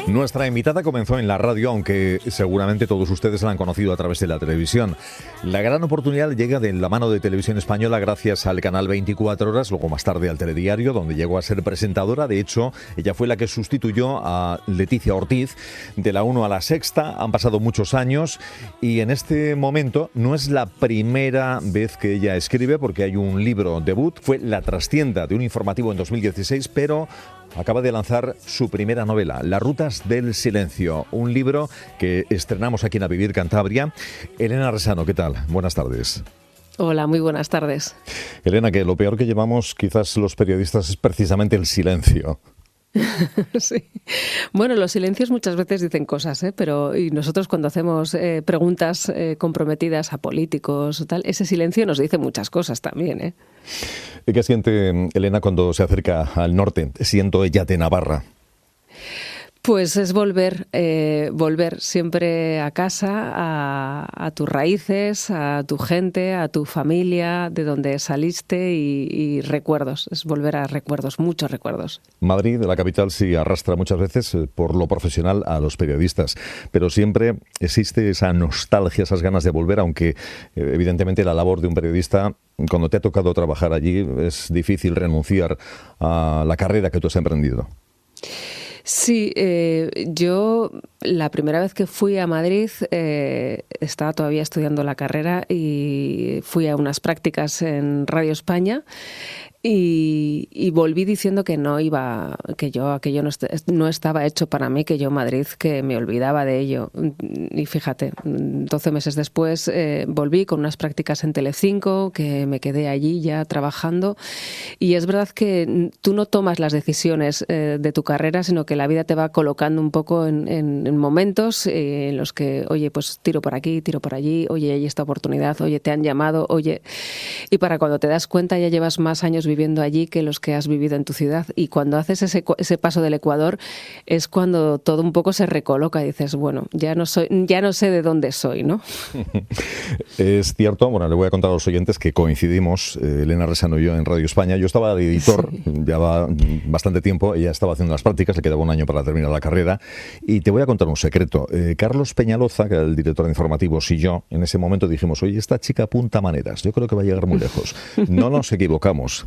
Nuestra invitada comenzó en la radio, aunque seguramente todos ustedes la han conocido a través de la televisión. La gran oportunidad llega de la mano de Televisión Española gracias al canal 24 Horas, luego más tarde al Telediario, donde llegó a ser presentadora. De hecho, ella fue la que sustituyó a Leticia Ortiz de la 1 a la Sexta. Han pasado muchos años y en este momento no es la primera vez que ella escribe, porque hay un libro debut. Fue La trastienda de un informativo en 2016, pero acaba de lanzar su primera novela, Las rutas del silencio, un libro que estrenamos aquí en A Vivir Cantabria. Elena Resano, ¿qué tal? Buenas tardes. Hola, muy buenas tardes. Elena, que lo peor que llevamos quizás los periodistas es precisamente el silencio. Sí. Bueno, los silencios muchas veces dicen cosas, pero y nosotros cuando hacemos preguntas comprometidas a políticos o tal, ese silencio nos dice muchas cosas también. ¿Qué siente Elena cuando se acerca al norte, siendo ella de Navarra? Pues es volver siempre a casa, a tus raíces, a tu gente, a tu familia, de donde saliste y recuerdos. Es volver a recuerdos, muchos recuerdos. Madrid, la capital, sí arrastra muchas veces por lo profesional a los periodistas, pero siempre existe esa nostalgia, esas ganas de volver, aunque evidentemente la labor de un periodista, cuando te ha tocado trabajar allí, es difícil renunciar a la carrera que tú has emprendido. Sí, yo la primera vez que fui a Madrid estaba todavía estudiando la carrera y fui a unas prácticas en Radio España y volví diciendo que no iba, que yo aquello no estaba hecho para mí, que yo Madrid, que me olvidaba de ello. Y fíjate, 12 meses después volví con unas prácticas en Telecinco, que me quedé allí ya trabajando. Y es verdad que tú no tomas las decisiones de tu carrera, sino que la vida te va colocando un poco en momentos en los que, oye, pues tiro por aquí, tiro por allí, oye, hay esta oportunidad, oye, te han llamado, oye. Y para cuando te das cuenta ya llevas más años viviendo allí que los que has vivido en tu ciudad. Y cuando haces ese paso del Ecuador es cuando todo un poco se recoloca y dices, bueno, ya no sé de dónde soy, ¿no? Es cierto, bueno, le voy a contar a los oyentes que coincidimos, Elena Resano y yo, en Radio España. Yo estaba de editor, sí. Llevaba bastante tiempo, ella estaba haciendo las prácticas, le quedaba un año para terminar la carrera. Y te voy a contar un secreto. Carlos Peñaloza, que era el director de informativos, y yo, en ese momento dijimos, oye, esta chica apunta maneras, yo creo que va a llegar muy lejos. No nos equivocamos.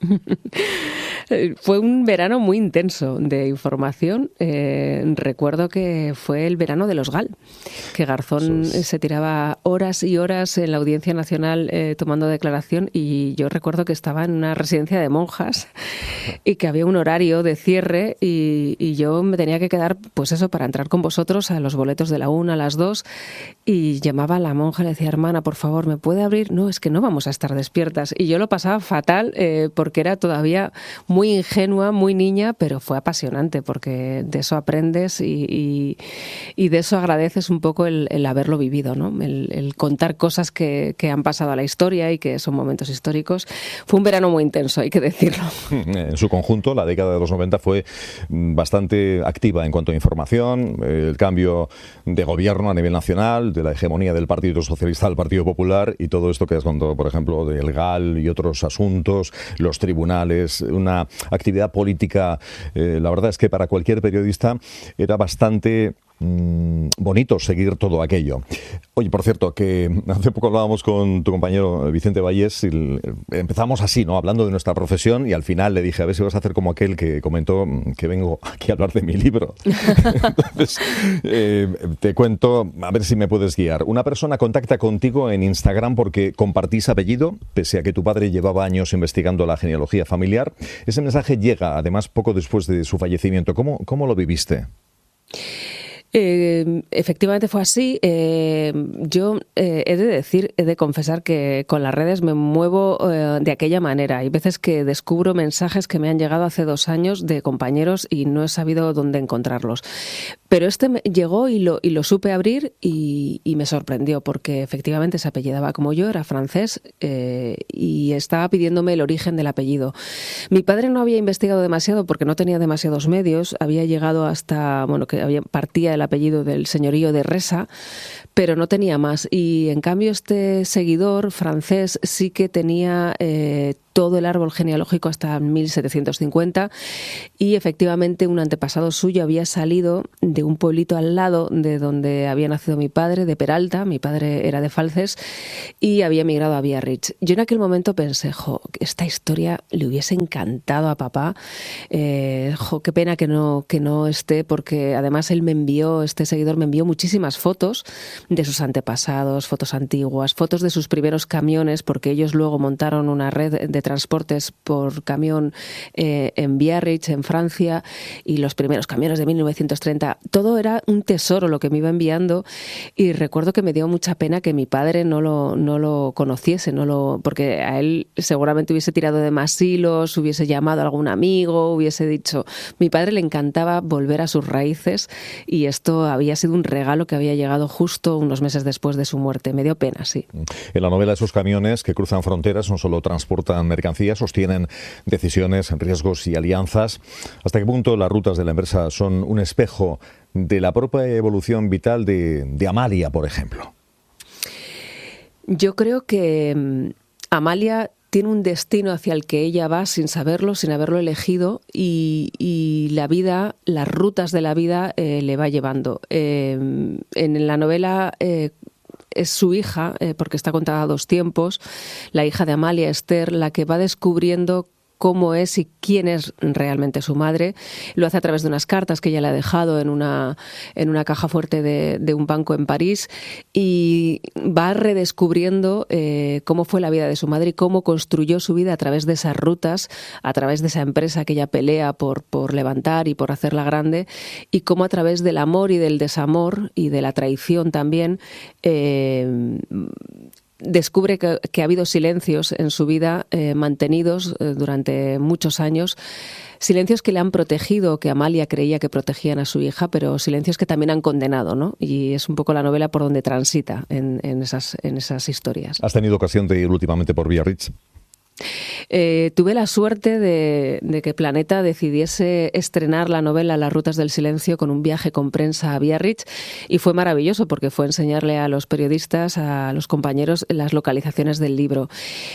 Fue un verano muy intenso de información. Recuerdo que fue el verano de los GAL, que Garzón se tiraba horas y horas en la Audiencia Nacional tomando declaración, y yo recuerdo que estaba en una residencia de monjas y que había un horario de cierre y yo me tenía que quedar, pues eso, para entrar con vosotros a los boletos de la 1 a las 2, y llamaba a la monja y le decía, hermana, por favor, ¿me puede abrir? No, es que no vamos a estar despiertas. Y yo lo pasaba fatal porque era todavía muy ingenua, muy niña, pero fue apasionante porque de eso aprendes y de eso agradeces un poco el haberlo vivido, ¿no? El contar cosas que han pasado a la historia y que son momentos históricos. Fue un verano muy intenso, hay que decirlo. En su conjunto, la década de los 90 fue bastante activa en cuanto a información, el cambio de gobierno a nivel nacional, de la hegemonía del Partido Socialista al Partido Popular, y todo esto que has contado, por ejemplo, del GAL y otros asuntos, los tribunales, una actividad política, la verdad es que para cualquier periodista era bastante bonito seguir todo aquello. Oye, por cierto, que hace poco hablábamos con tu compañero Vicente Vallés y empezamos así, ¿no? Hablando de nuestra profesión, y al final le dije, a ver si vas a hacer como aquel que comentó que vengo aquí a hablar de mi libro. Entonces, te cuento, a ver si me puedes guiar. Una persona contacta contigo en Instagram porque compartís apellido, pese a que tu padre llevaba años investigando la genealogía familiar. Ese mensaje llega, además, poco después de su fallecimiento. ¿Cómo lo viviste? Efectivamente fue así. Yo he de confesar que con las redes me muevo de aquella manera. Hay veces que descubro mensajes que me han llegado hace 2 años de compañeros y no he sabido dónde encontrarlos. Pero llegó y lo supe abrir y me sorprendió porque efectivamente se apellidaba como yo, era francés y estaba pidiéndome el origen del apellido. Mi padre no había investigado demasiado porque no tenía demasiados medios, había llegado hasta, que partía el apellido del señorío de Resa, pero no tenía más. Y en cambio este seguidor francés sí que tenía todo el árbol genealógico hasta 1750 y efectivamente un antepasado suyo había salido de un pueblito al lado de donde había nacido mi padre, de Peralta. Mi padre era de Falces y había emigrado a Biarritz. Yo en aquel momento pensé, esta historia le hubiese encantado a papá. Qué pena que no esté, porque además este seguidor me envió muchísimas fotos de sus antepasados, fotos antiguas, fotos de sus primeros camiones, porque ellos luego montaron una red de transportes por camión en Biarritz, en Francia, y los primeros camiones de 1930. Todo era un tesoro lo que me iba enviando, y recuerdo que me dio mucha pena que mi padre no lo conociese, porque a él seguramente hubiese tirado de más hilos, hubiese llamado a algún amigo, hubiese dicho... Mi padre le encantaba volver a sus raíces y esto había sido un regalo que había llegado justo unos meses después de su muerte. Me dio pena, sí. En la novela, esos camiones que cruzan fronteras no solo transportan mercancías, sostienen decisiones, riesgos y alianzas. ¿Hasta qué punto las rutas de la empresa son un espejo de la propia evolución vital de Amalia, por ejemplo? Yo creo que Amalia tiene un destino hacia el que ella va sin saberlo, sin haberlo elegido, y la vida, las rutas de la vida le va llevando. En la novela es su hija, porque está contada a dos tiempos, la hija de Amalia, Esther, la que va descubriendo cómo es y quién es realmente su madre. Lo hace a través de unas cartas que ella le ha dejado en una caja fuerte de un banco en París, y va redescubriendo cómo fue la vida de su madre y cómo construyó su vida a través de esas rutas, a través de esa empresa que ella pelea por levantar y por hacerla grande, y cómo a través del amor y del desamor y de la traición también descubre que ha habido silencios en su vida mantenidos durante muchos años, silencios que le han protegido, que Amalia creía que protegían a su hija, pero silencios que también han condenado, ¿no? Y es un poco la novela por donde transita en esas historias. ¿Has tenido ocasión de ir últimamente por Biarritz? Tuve la suerte de que Planeta decidiese estrenar la novela Las rutas del silencio con un viaje con prensa a Biarritz, y fue maravilloso porque fue enseñarle a los periodistas, a los compañeros, las localizaciones del libro.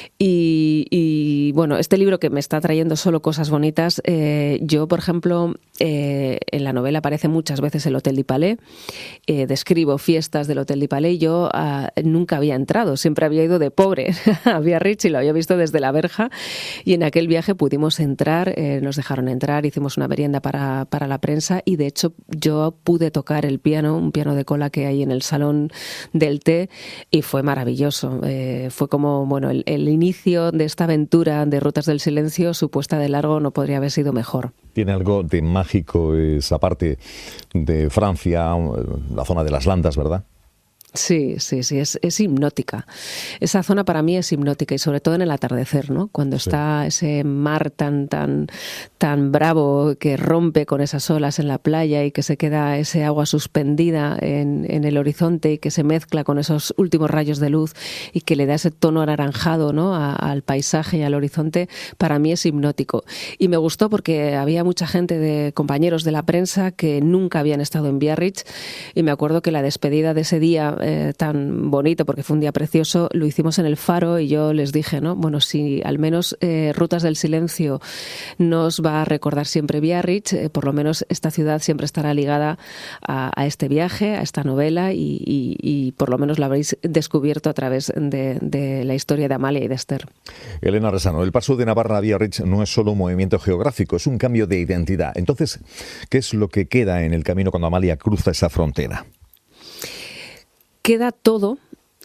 Y bueno, este libro que me está trayendo solo cosas bonitas, yo, por ejemplo, en la novela aparece muchas veces el Hotel du Palais, describo fiestas del Hotel du Palais, y yo nunca había entrado, siempre había ido de pobre a Biarritz y lo había visto desde la verja, y en aquel viaje pudimos entrar, nos dejaron entrar, hicimos una merienda para la prensa, y de hecho yo pude tocar el piano, un piano de cola que hay en el salón del té, y fue maravilloso. Fue como, bueno, el inicio de esta aventura de Rutas del Silencio. Su puesta de largo no podría haber sido mejor. Tiene algo de mágico esa parte de Francia, la zona de las Landas, ¿verdad? Sí, es hipnótica. Esa zona para mí es hipnótica, y sobre todo en el atardecer, ¿no? Cuando está ese mar tan bravo que rompe con esas olas en la playa, y que se queda ese agua suspendida en el horizonte, y que se mezcla con esos últimos rayos de luz y que le da ese tono anaranjado, ¿no? al paisaje y al horizonte. Para mí es hipnótico. Y me gustó porque había mucha gente, de compañeros de la prensa, que nunca habían estado en Biarritz, y me acuerdo que la despedida de ese día tan bonito, porque fue un día precioso, lo hicimos en el Faro, y yo les dije, ¿no? Bueno, si al menos Rutas del Silencio nos va a recordar siempre Biarritz, por lo menos esta ciudad siempre estará ligada a este viaje, a esta novela, y por lo menos la habréis descubierto a través de la historia de Amalia y de Esther. Elena Resano, el paso de Navarra a Biarritz no es solo un movimiento geográfico, es un cambio de identidad. Entonces, ¿qué es lo que queda en el camino cuando Amalia cruza esa frontera? Queda todo,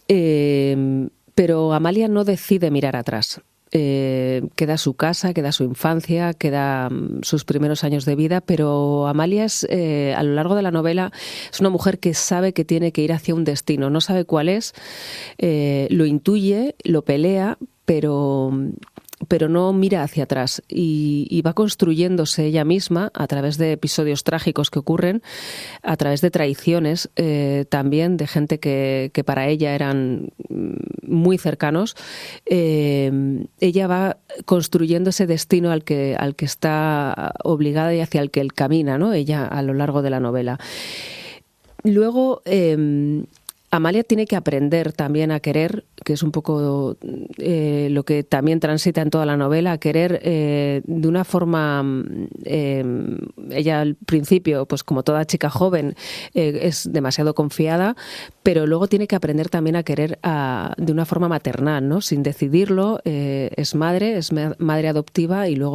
pero Amalia no decide mirar atrás. Queda su casa, queda su infancia, queda sus primeros años de vida, pero Amalia es, a lo largo de la novela, es una mujer que sabe que tiene que ir hacia un destino, no sabe cuál es, lo intuye, lo pelea, pero pero no mira hacia atrás y va construyéndose ella misma a través de episodios trágicos que ocurren, a través de traiciones también de gente que para ella eran muy cercanos. Ella va construyendo ese destino al que está obligada y hacia el que él camina, ¿no? Ella a lo largo de la novela. Luego, Amalia tiene que aprender también a querer, que es un poco lo que también transita en toda la novela, a querer de una forma... ella al principio, pues como toda chica joven, es demasiado confiada, pero luego tiene que aprender también a querer de una forma maternal, ¿no? Sin decidirlo, es madre adoptiva y luego